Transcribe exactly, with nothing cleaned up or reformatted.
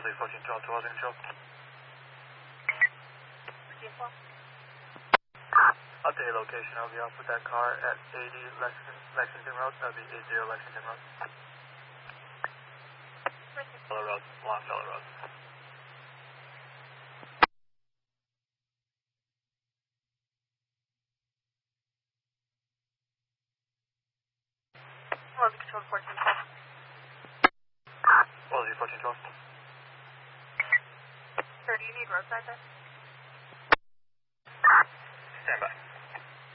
Wellesley fourteen twelve to Wellesley Control. Update location, I'll be off with that car at eighty Lexington, Lexington Road. That'll be eighty Lexington Road. Longfellow Road, Longfellow Road. Wellesley Control fourteen twelve. Wellesley fourteen twelve. Sir, do you need roadside then?